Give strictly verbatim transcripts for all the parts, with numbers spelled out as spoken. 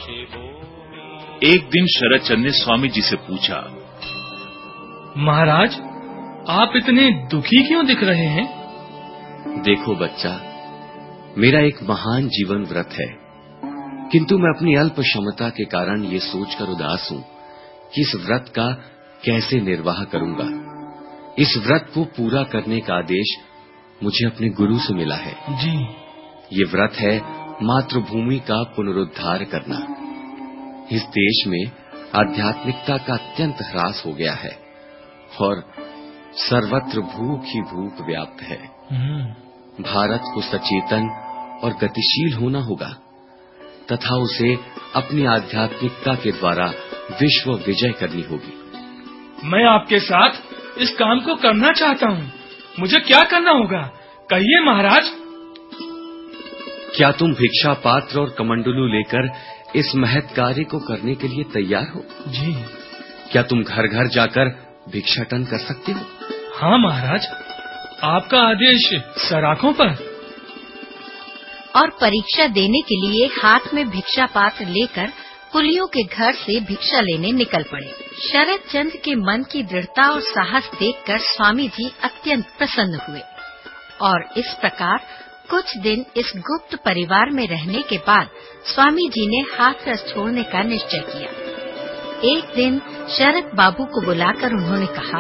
एक दिन शरद चंद्र ने स्वामी जी से पूछा, महाराज, आप इतने दुखी क्यों दिख रहे हैं? देखो बच्चा, मेरा एक महान जीवन व्रत है, किंतु मैं अपनी अल्प क्षमता के कारण ये सोचकर उदास हूँ कि इस व्रत का कैसे निर्वाह करूंगा। इस व्रत को पूरा करने का आदेश मुझे अपने गुरु से मिला है। जी। ये व्रत है मातृभूमि का पुनरुद्धार करना। इस देश में आध्यात्मिकता का अत्यंत ह्रास हो गया है और सर्वत्र भूख ही भूख व्याप्त है। भारत को सचेतन और गतिशील होना होगा तथा उसे अपनी आध्यात्मिकता के द्वारा विश्व विजय करनी होगी। मैं आपके साथ इस काम को करना चाहता हूँ। मुझे क्या करना होगा, कहिए महाराज। क्या तुम भिक्षा पात्र और कमंडलू लेकर इस महत् कार्य को करने के लिए तैयार हो? जी। क्या तुम घर घर जाकर भिक्षाटन कर सकते हो? हाँ महाराज, आपका आदेश सराखों पर। और परीक्षा देने के लिए हाथ में भिक्षा पात्र लेकर कुलियों के घर से भिक्षा लेने निकल पड़े। शरद चंद्र के मन की दृढ़ता और साहस देखकर स्वामी जी अत्यंत प्रसन्न हुए और इस प्रकार कुछ दिन इस गुप्त परिवार में रहने के बाद स्वामी जी ने हाथरस छोड़ने का निश्चय किया। एक दिन शरद बाबू को बुलाकर उन्होंने कहा,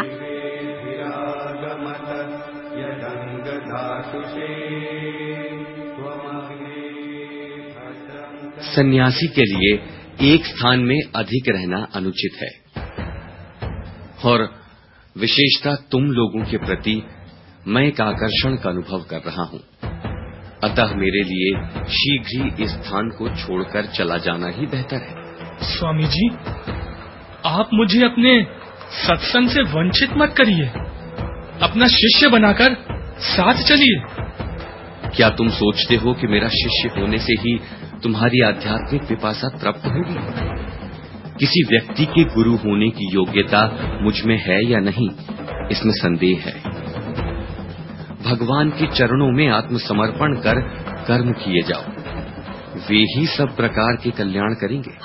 सन्यासी के लिए एक स्थान में अधिक रहना अनुचित है और विशेषतः तुम लोगों के प्रति मैं एक आकर्षण का अनुभव कर रहा हूँ। अतः मेरे लिए शीघ्र ही इस स्थान को छोड़कर चला जाना ही बेहतर है। स्वामी जी, आप मुझे अपने सत्संग से वंचित मत करिए। अपना शिष्य बनाकर साथ चलिए। क्या तुम सोचते हो कि मेरा शिष्य होने से ही तुम्हारी आध्यात्मिक पिपासा तृप्त होगी? किसी व्यक्ति के गुरु होने की योग्यता मुझ में है या नहीं, इसमें संदेह है। भगवान के चरणों में आत्मसमर्पण कर कर्म किए जाओ, वे ही सब प्रकार के कल्याण करेंगे।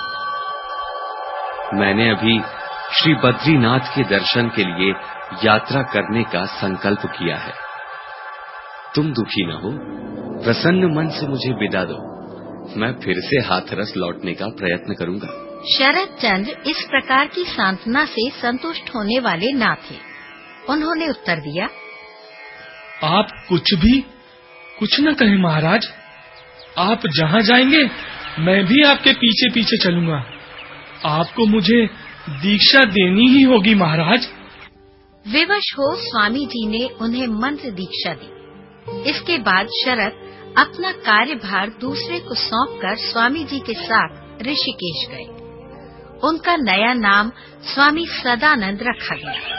मैंने अभी श्री बद्रीनाथ के दर्शन के लिए यात्रा करने का संकल्प किया है। तुम दुखी न हो, प्रसन्न मन से मुझे विदा दो। मैं फिर से हाथरस लौटने का प्रयत्न करूंगा। शरद चंद्र इस प्रकार की सांत्वना से संतुष्ट होने वाले ना थे। उन्होंने उत्तर दिया, आप कुछ भी कुछ न कहें महाराज। आप जहाँ जाएंगे मैं भी आपके पीछे पीछे चलूंगा। आपको मुझे दीक्षा देनी ही होगी महाराज। विवश हो स्वामी जी ने उन्हें मंत्र दीक्षा दी। इसके बाद शरद अपना कार्यभार दूसरे को सौंपकर स्वामी जी के साथ ऋषिकेश गए। उनका नया नाम स्वामी सदानंद रखा गया।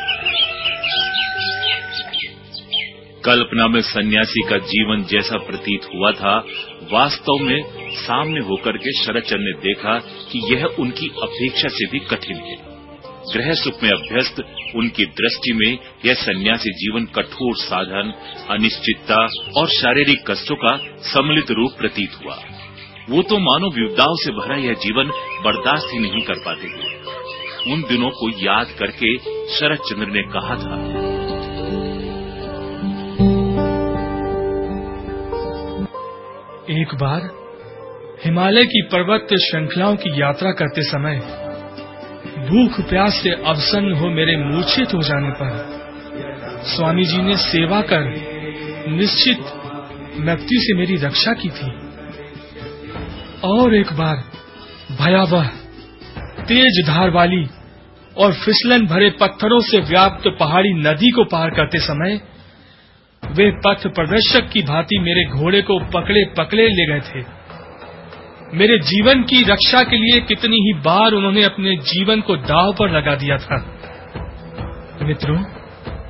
कल्पना में सन्यासी का जीवन जैसा प्रतीत हुआ था, वास्तव में सामने होकर के शरद चंद्र ने देखा कि यह उनकी अपेक्षा से भी कठिन है। गृह सुख में अभ्यस्त उनकी दृष्टि में यह सन्यासी जीवन कठोर साधन, अनिश्चितता और शारीरिक कष्टों का सम्मिलित रूप प्रतीत हुआ। वो तो मानो विविधताओं से भरा यह जीवन बर्दाश्त ही नहीं कर पाते थे। उन दिनों को याद करके शरद चंद्र ने कहा था, एक बार हिमालय की पर्वत श्रृंखलाओं की यात्रा करते समय भूख प्यास से अवसन्न हो मेरे मूर्छित हो जाने पर स्वामी जी ने सेवा कर निश्चित मृत्यु से मेरी रक्षा की थी। और एक बार भयावह तेज धार वाली और फिसलन भरे पत्थरों से व्याप्त पहाड़ी नदी को पार करते समय वे पथ प्रदर्शक की भांति मेरे घोड़े को पकड़े पकड़े ले गए थे। मेरे जीवन की रक्षा के लिए कितनी ही बार उन्होंने अपने जीवन को दांव पर लगा दिया था। मित्रों,